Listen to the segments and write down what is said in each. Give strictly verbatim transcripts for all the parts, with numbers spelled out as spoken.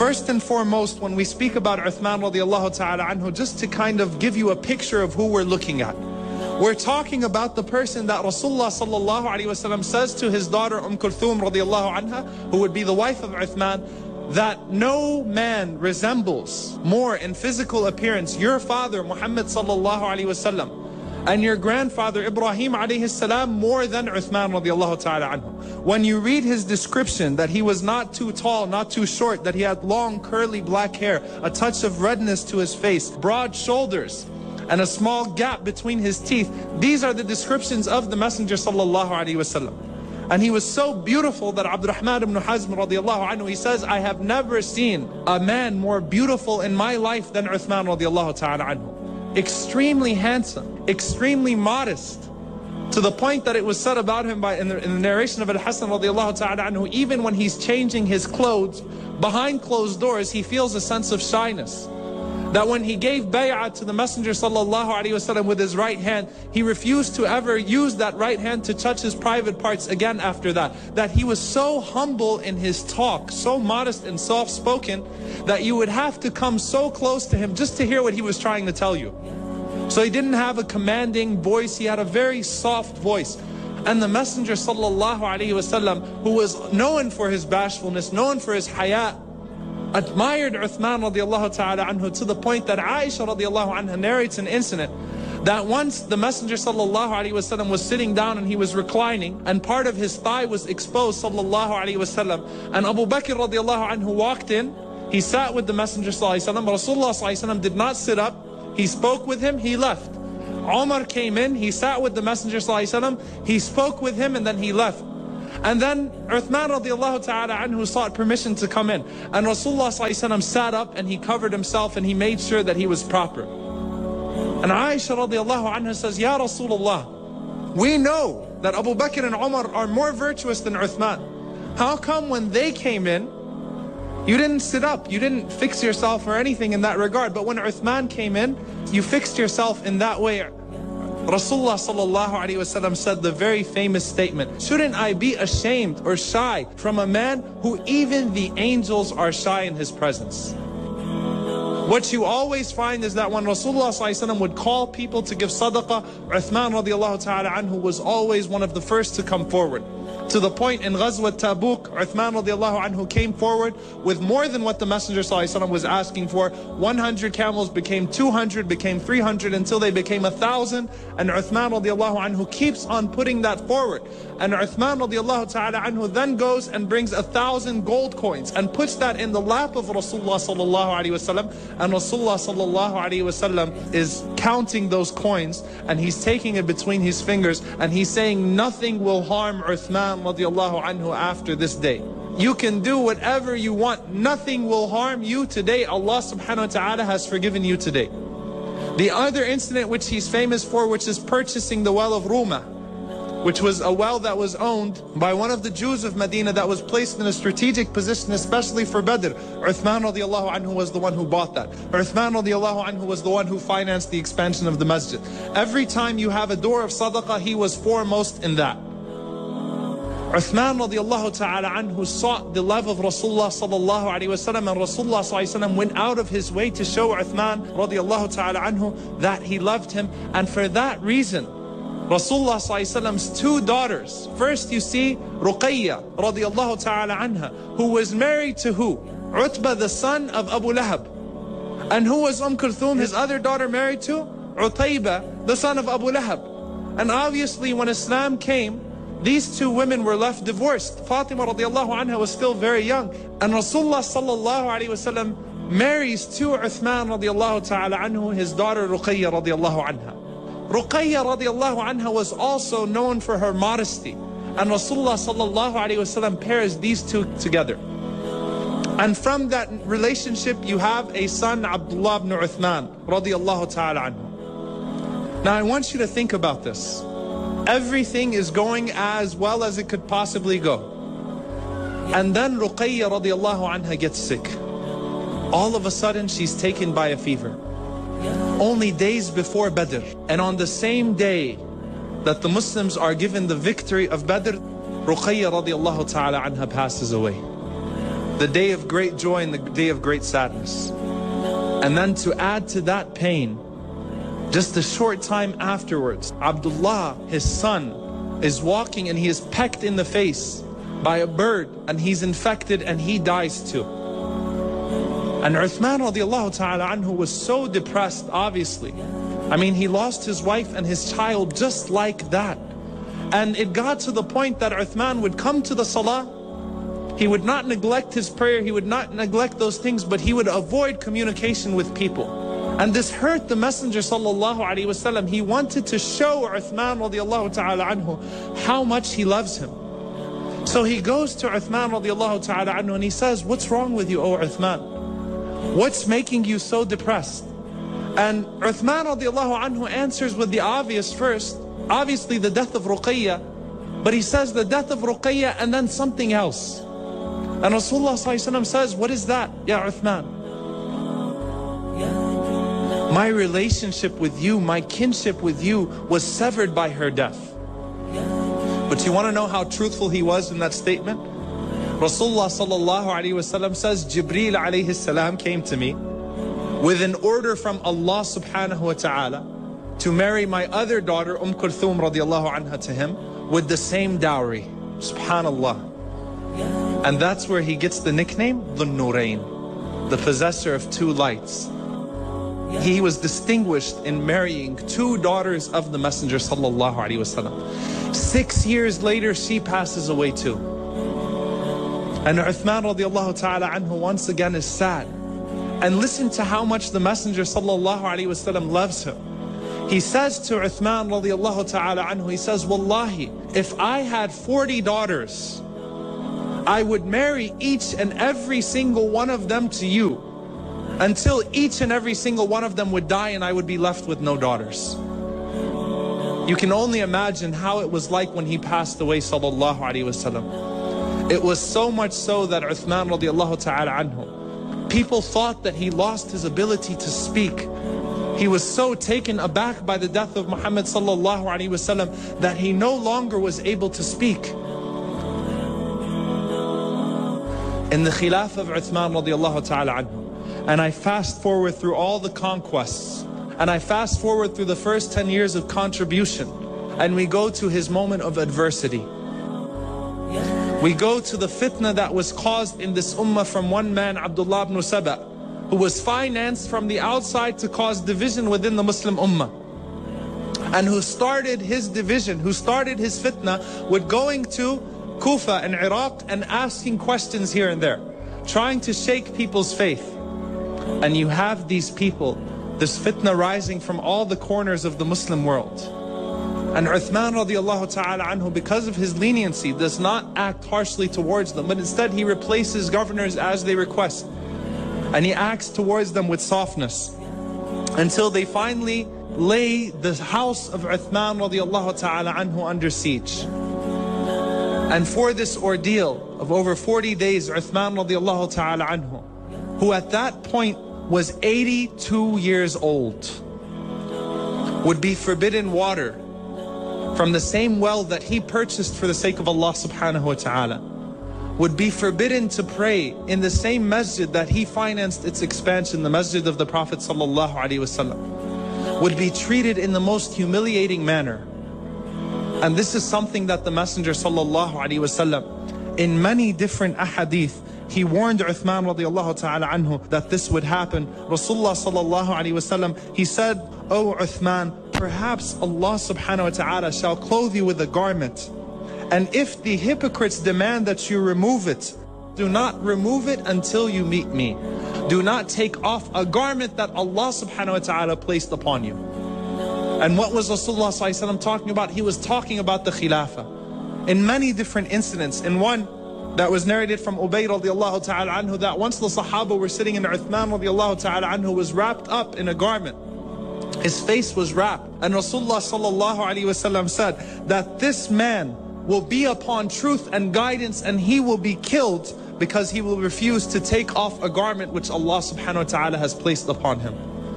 First and foremost, when we speak about Uthman radiallahu ta'ala anhu, just to kind of give you a picture of who we're looking at, we're talking about the person that Rasulullah sallallahu alaihi wasallam says to his daughter Umm Kulthum radiallahu anha, who would be the wife of Uthman, that no man resembles more in physical appearance your father Muhammad sallallahu alaihi wasallam and your grandfather Ibrahim alayhi salam more than Uthman radiallahu ta'ala anhu. When you read his description that he was not too tall, not too short, that he had long curly black hair, a touch of redness to his face, broad shoulders, and a small gap between his teeth, these are the descriptions of the Messenger sallallahu alaihi wasallam. And he was so beautiful that Abdurrahman ibn Hazm radiallahu anhu, he says, I have never seen a man more beautiful in my life than Uthman radiallahu ta'ala anhu. Extremely handsome, extremely modest, to the point that it was said about him by in the, in the narration of Al-Hasan radiallahu ta'ala anhu, even when he's changing his clothes behind closed doors, he feels a sense of shyness. That when he gave bay'ah to the Messenger sallallahu alaihi wasallam with his right hand, he refused to ever use that right hand to touch his private parts again after that. That he was so humble in his talk, so modest and soft-spoken, that you would have to come so close to him just to hear what he was trying to tell you. So he didn't have a commanding voice, he had a very soft voice. And the Messenger sallallahu alaihi wasallam, who was known for his bashfulness, known for his haya, admired Uthman radiallahu ta'ala anhu to the point that Aisha radiallahu anha narrates an incident that once the Messenger sallallahu alaihi wasallam was sitting down and he was reclining and part of his thigh was exposed sallallahu alaihi wasallam, and Abu Bakr radiallahu anhu walked in, he sat with the Messenger sallallahu alaihi wasallam, Rasulullah sallallahu alaihi wasallam did not sit up, he spoke with him, he left. Umar came in, he sat with the Messenger sallallahu alaihi wasallam, he spoke with him and then he left. And then Uthman radiallahu ta'ala anhu sought permission to come in. And Rasulullah sallallahu alaihi wasallam sat up and he covered himself and he made sure that he was proper. And Aisha radiallahu anha says, Ya Rasulullah, we know that Abu Bakr and Umar are more virtuous than Uthman. How come when they came in, you didn't sit up, you didn't fix yourself or anything in that regard, but when Uthman came in, you fixed yourself in that way? Rasulullah sallallahu alaihi wasallam said the very famous statement, shouldn't I be ashamed or shy from a man who even the angels are shy in his presence? What you always find is that when Rasulullah sallallahu alaihi wasallam would call people to give sadaqah, Uthman radiallahu ta'ala anhu was always one of the first to come forward. To the point in Ghazwat Tabuk, Uthman radiallahu anhu came forward with more than what the Messenger sallallahu alaihi wasallam was asking for. one hundred camels became two hundred, became three hundred, until they became one thousand. And Uthman radiallahu anhu keeps on putting that forward. And Uthman radiallahu ta'ala anhu then goes and brings a thousand gold coins and puts that in the lap of Rasulullah sallallahu alaihi wasallam. And Rasulullah sallallahu alaihi wasallam is counting those coins and he's taking it between his fingers and he's saying, nothing will harm Uthman radiallahu anhu after this day. You can do whatever you want. Nothing will harm you today. Allah subhanahu wa ta'ala has forgiven you today. The other incident which he's famous for, which is purchasing the well of Ruma, which was a well that was owned by one of the Jews of Medina that was placed in a strategic position, especially for Badr. Uthman radiallahu anhu was the one who bought that. Uthman radiallahu anhu was the one who financed the expansion of the masjid. Every time you have a door of sadaqah, he was foremost in that. Uthman radiallahu ta'ala anhu sought the love of Rasulullah sallallahu alaihi wasallam, and Rasulullah sallallahu alaihi wasallam went out of his way to show Uthman radiallahu ta'ala anhu that he loved him. And for that reason, Rasulullah sallallahu alaihi wasallam's two daughters, first you see Ruqayya radiallahu ta'ala anha, who was married to who? Utbah, the son of Abu Lahab. And who was Umm Kulthum, his other daughter, married to? Utayba, the son of Abu Lahab. And obviously when Islam came, these two women were left divorced. Fatima radiallahu anha was still very young. And Rasulullah sallallahu alaihi wasallam marries to Uthman radiallahu ta'ala anhu his daughter Ruqayya radiallahu anha. Ruqayya radiallahu anha was also known for her modesty. And Rasulullah sallallahu alaihi wasallam pairs these two together. And from that relationship you have a son, Abdullah ibn Uthman radiallahu ta'ala anhu. Now I want you to think about this. Everything is going as well as it could possibly go. And then Ruqayya radiallahu anha gets sick. All of a sudden she's taken by a fever. Only days before Badr, and on the same day that the Muslims are given the victory of Badr, Ruqayya radiallahu ta'ala anha passes away. the day of great joy and the day of great sadness. And then to add to that pain, just a short time afterwards, Abdullah, his son, is walking and he is pecked in the face by a bird and he's infected and he dies too. And Uthman radiallahu ta'ala anhu was so depressed, obviously. I mean, he lost his wife and his child just like that. And it got to the point that Uthman would come to the salah. He would not neglect his prayer, he would not neglect those things, but he would avoid communication with people. And this hurt the Messenger sallallahu alaihi wasallam. He wanted to show Uthman radiallahu ta'ala anhu how much he loves him. So he goes to Uthman radiallahu ta'ala anhu and he says, "What's wrong with you, O Uthman? What's making you so depressed?" And Uthman radiallahu anhu answers with the obvious first, obviously the death of Ruqayya, but he says the death of Ruqayya and then something else. And Rasulullah sallallahu alaihi wasallam says, "What is that, Ya Uthman?" "My relationship with you, my kinship with you was severed by her death." But you want to know how truthful he was in that statement? Rasulullah sallallahu alaihi wasallam says, Jibreel alayhi salam came to me with an order from Allah subhanahu wa ta'ala to marry my other daughter Umm Kulthum radiallahu anha to him with the same dowry. Subhanallah. And that's where he gets the nickname Dhun Nurayn, the possessor of two lights. He was distinguished in marrying two daughters of the Messenger sallallahu alaihi wasallam. Six years later, she passes away too. And Uthman radiallahu ta'ala anhu once again is sad. And listen to how much the Messenger sallallahu alaihi wasallam loves him. He says to Uthman radiallahu ta'ala anhu, he says, "Wallahi, if I had forty daughters, I would marry each and every single one of them to you until each and every single one of them would die and I would be left with no daughters." You can only imagine how it was like when he passed away sallallahu alaihi wasallam. It was so much so that Uthman radiallahu ta'ala anhu, people thought that he lost his ability to speak. He was so taken aback by the death of Muhammad sallallahu alaihi wasallam that he no longer was able to speak. In the khilaf of Uthman radiallahu ta'ala anhu, and I fast forward through all the conquests, and I fast forward through the first ten years of contribution, and we go to his moment of adversity. We go to the fitna that was caused in this ummah from one man, Abdullah ibn Saba, who was financed from the outside to cause division within the Muslim ummah. And who started his division, who started his fitna with going to Kufa and Iraq and asking questions here and there, trying to shake people's faith. And you have these people, this fitna rising from all the corners of the Muslim world. And Uthman radiallahu ta'ala anhu, because of his leniency, does not act harshly towards them, but instead he replaces governors as they request. And he acts towards them with softness until they finally lay the house of Uthman radiallahu ta'ala anhu under siege. And for this ordeal of over forty days, Uthman radiallahu ta'ala anhu, who at that point was eighty-two years old, would be forbidden water from the same well that he purchased for the sake of Allah subhanahu wa ta'ala, would be forbidden to pray in the same masjid that he financed its expansion, the masjid of the Prophet sallallahu alaihi wasallam, would be treated in the most humiliating manner. And this is something that the Messenger sallallahu alaihi wasallam, in many different ahadith, he warned Uthman radiallahu ta'ala anhu that this would happen. Rasulullah sallallahu alaihi wasallam, he said, "O Uthman, perhaps Allah subhanahu wa ta'ala shall clothe you with a garment. And if the hypocrites demand that you remove it, do not remove it until you meet me. Do not take off a garment that Allah subhanahu wa ta'ala placed upon you." And what was Rasulullah sallallahu alaihi wasallam talking about? He was talking about the khilafah. In many different incidents. In one that was narrated from Ubay radiallahu ta'ala anhu, that once the Sahaba were sitting and Uthman radiallahu ta'ala anhu was wrapped up in a garment. His face was wrapped. And Rasulullah sallallahu alaihi wasallam said that this man will be upon truth and guidance and he will be killed because he will refuse to take off a garment which Allah subhanahu wa ta'ala has placed upon him.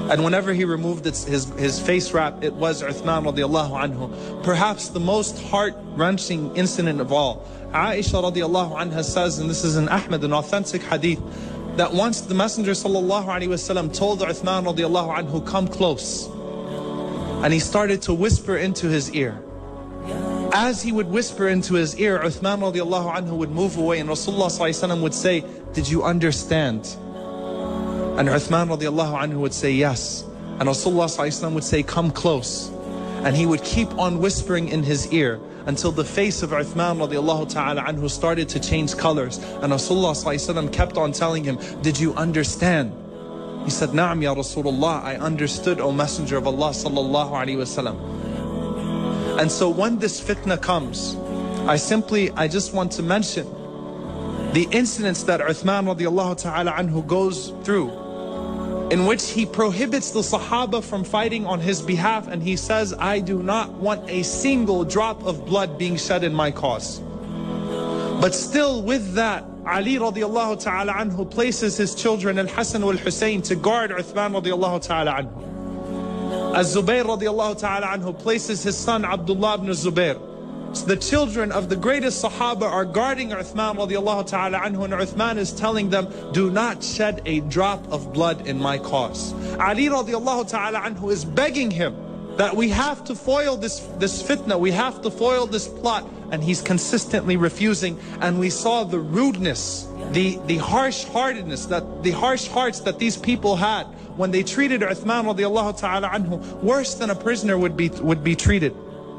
And whenever he removed his, his, his face wrap, it was Uthman radiallahu anhu. Perhaps the most heart-wrenching incident of all. Aisha radiallahu anha says, and this is in Ahmad, an authentic hadith, that once the Messenger sallallahu alaihi wasallam told Uthman radiallahu anhu, come close. And he started to whisper into his ear. As he would whisper into his ear, Uthman radiallahu anhu would move away, and Rasulullah sallallahu alaihi wasallam would say, did you understand? And Uthman radiallahu anhu would say, yes. And Rasulullah sallallahu alaihi wasallam would say, come close. And he would keep on whispering in his ear until the face of Uthman radiallahu ta'ala anhu started to change colors. And Rasulullah sallallahu alaihi wasallam kept on telling him, did you understand? He said, Na'am ya Rasulullah, I understood, O Messenger of Allah sallallahu alaihi wasallam. And so when this fitna comes, I simply, I just want to mention the incidents that Uthman radiallahu ta'ala anhu goes through, in which he prohibits the Sahaba from fighting on his behalf, and he says, I do not want a single drop of blood being shed in my cause. But still with that, Ali radiallahu ta'ala anhu places his children Al-Hasan wal-Hussein to guard Uthman radiallahu ta'ala anhu. Az-Zubayr radiallahu ta'ala anhu places his son Abdullah ibn Zubayr. So the children of the greatest Sahaba are guarding Uthman radiallahu ta'ala anhu, and Uthman is telling them, do not shed a drop of blood in my cause. Ali radiallahu ta'ala anhu is begging him that we have to foil this, this fitna, we have to foil this plot, and he's consistently refusing. And we saw the rudeness, the, the harsh-heartedness, that the harsh hearts that these people had when they treated Uthman radiallahu ta'ala anhu worse than a prisoner would be, would be treated.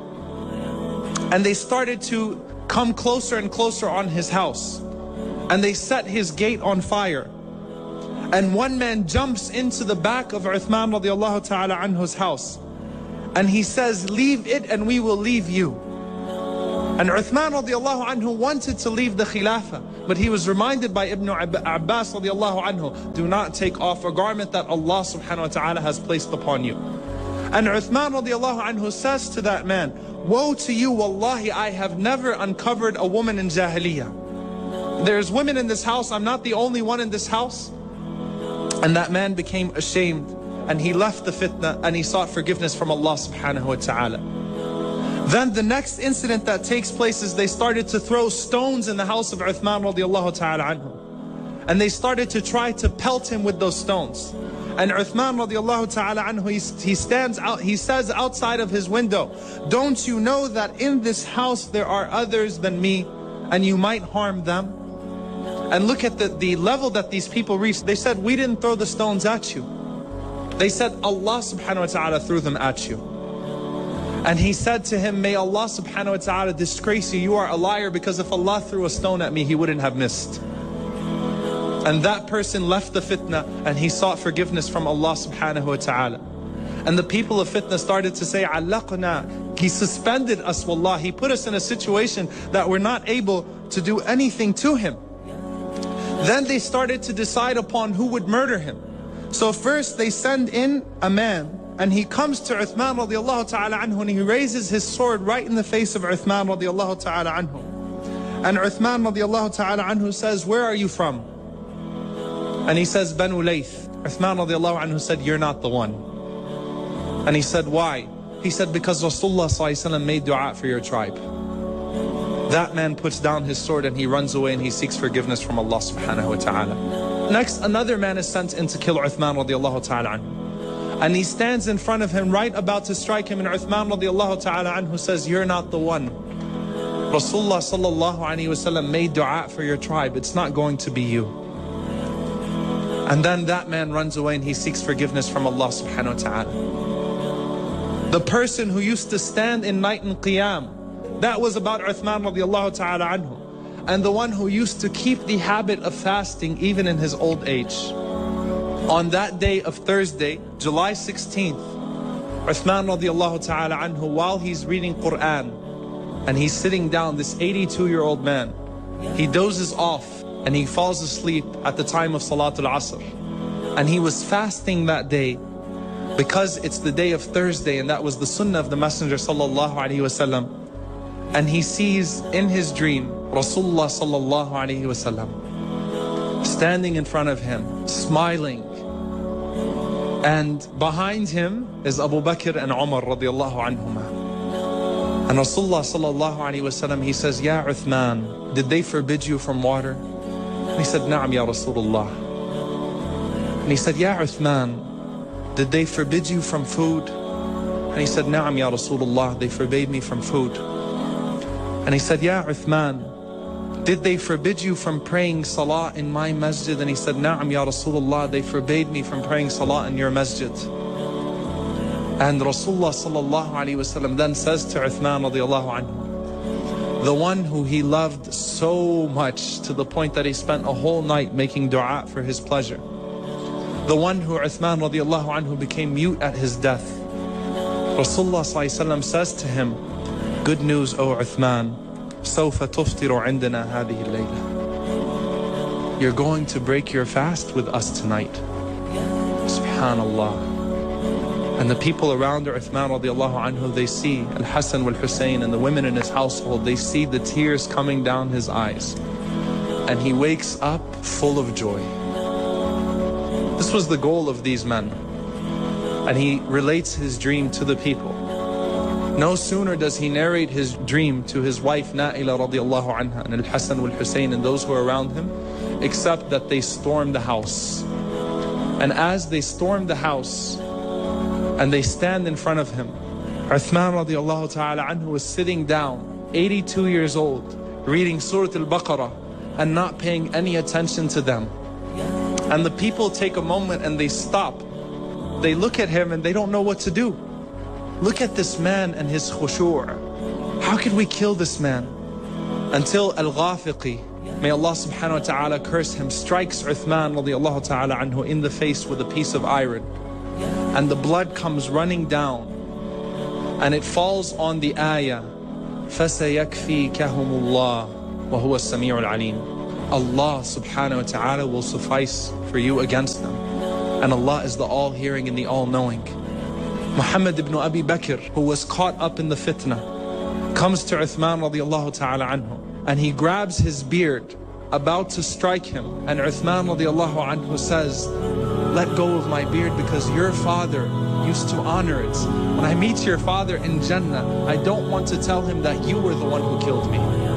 And they started to come closer and closer on his house. And they set his gate on fire. And one man jumps into the back of Uthman radiallahu ta'ala anhu's house. And he says, leave it and we will leave you. And Uthman radiallahu anhu wanted to leave the Khilafah, but he was reminded by Ibn Abbas radiallahu anhu, do not take off a garment that Allah subhanahu wa ta'ala has placed upon you. And Uthman radiallahu anhu says to that man, woe to you, wallahi, I have never uncovered a woman in Jahiliyyah. There's women in this house, I'm not the only one in this house. And that man became ashamed, and he left the fitna, and he sought forgiveness from Allah subhanahu wa ta'ala. Then the next incident that takes place is they started to throw stones in the house of Uthman radiallahu ta'ala anhu. And they started to try to pelt him with those stones. And Uthman radiallahu ta'ala anhu, he, he stands out, he says outside of his window, don't you know that in this house there are others than me, and you might harm them? And look at the, the level that these people reached. They said, we didn't throw the stones at you. They said, Allah subhanahu wa ta'ala threw them at you. And he said to him, may Allah subhanahu wa ta'ala disgrace you, you are a liar, because if Allah threw a stone at me, he wouldn't have missed. And that person left the fitna, and he sought forgiveness from Allah subhanahu wa ta'ala. And the people of fitna started to say, Allaqna, he suspended us, wallah. He put us in a situation that we're not able to do anything to him. Then they started to decide upon who would murder him. So first they send in a man, and he comes to Uthman radiallahu ta'ala anhu, and he raises his sword right in the face of Uthman radiallahu ta'ala anhu. And Uthman radiallahu ta'ala anhu says, where are you from? And he says, Banu Layth. Uthman radiallahu anhu said, you're not the one. And he said, why? He said, because Rasulullah sallallahu alaihi wasallam made dua for your tribe. That man puts down his sword and he runs away and he seeks forgiveness from Allah subhanahu wa ta'ala. Next, another man is sent in to kill Uthman radiallahu ta'ala anhu. And he stands in front of him, right about to strike him, and Uthman radiallahu ta'ala anhu says, you're not the one. Rasulullah sallallahu alaihi wasallam made dua for your tribe. It's not going to be you. And then that man runs away and he seeks forgiveness from Allah subhanahu wa ta'ala. The person who used to stand in night and qiyam, that was about Uthman radiallahu ta'ala anhu. And the one who used to keep the habit of fasting even in his old age. On that day of Thursday, July sixteenth, Uthman radiallahu ta'ala anhu, while he's reading Quran, and he's sitting down, this eighty-two-year-old man, he dozes off and he falls asleep at the time of Salatul Asr. And he was fasting that day because it's the day of Thursday, and that was the sunnah of the Messenger sallallahu alaihi wasallam. And he sees in his dream Rasulullah sallallahu alaihi wasallam standing in front of him, smiling. And behind him is Abu Bakr and Umar radiallahu anhuma. And Rasulullah sallallahu alayhi wa sallam, he says, Ya Uthman, did they forbid you from water? And he said, Na'am ya Rasulullah. And he said, Ya Uthman, did they forbid you from food? And he said, Na'am ya Rasulullah, they forbade me from food. And he said, Ya Uthman, did they forbid you from praying salah in my masjid? And he said, Na'am ya Rasulullah, they forbade me from praying salah in your masjid. And Rasulullah sallallahu alayhi wa sallam then says to Uthman radiallahu anhu, the one who he loved so much to the point that he spent a whole night making dua for his pleasure. The one who Uthman radiallahu anhu became mute at his death. Rasulullah sallallahu alayhi wa sallam says to him, good news, O Uthman, سوف تفطر عندنا هذه الليلة. You're going to break your fast with us tonight. Subhanallah. And the people around Uthman radiallahu anhu, they see Al-Hasan wal-Hussein and the women in his household, they see the tears coming down his eyes. And he wakes up full of joy. This was the goal of these men. And he relates his dream to the people. No sooner does he narrate his dream to his wife Na'ila radiallahu anha and Al-Hasan wal-Hussein and those who are around him, except that they storm the house. And as they storm the house and they stand in front of him, Uthman radiallahu ta'ala anhu was sitting down, eighty-two years old, reading Surah Al-Baqarah and not paying any attention to them. And the people take a moment and they stop. They look at him and they don't know what to do. Look at this man and his khushu'. How could we kill this man? Until Al-Ghafiqi, may Allah subhanahu wa ta'ala curse him, strikes Uthman radiallahu ta'ala anhu in the face with a piece of iron. And the blood comes running down. And it falls on the ayah, فَسَيَكْفِيكَهُمُ اللَّهُ وَهُوَ السَّمِيعُ الْعَلِيمُ. Allah subhanahu wa ta'ala will suffice for you against them. And Allah is the all-hearing and the all-knowing. Muhammad ibn Abi Bakr, who was caught up in the fitna, comes to Uthman radiallahu ta'ala anhu, and he grabs his beard, about to strike him. And Uthman radiallahu anhu says, let go of my beard because your father used to honor it. When I meet your father in Jannah, I don't want to tell him that you were the one who killed me.